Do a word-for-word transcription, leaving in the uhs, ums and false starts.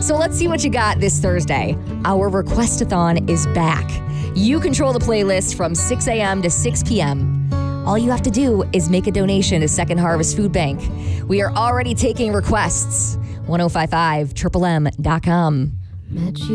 So let's see what you got this Thursday. Our Requestathon is back. You control the playlist from six a.m. to six p.m. All you have to do is make a donation to Second Harvest Food Bank. We are already taking requests. ten fifty-five triple M dot com. Met you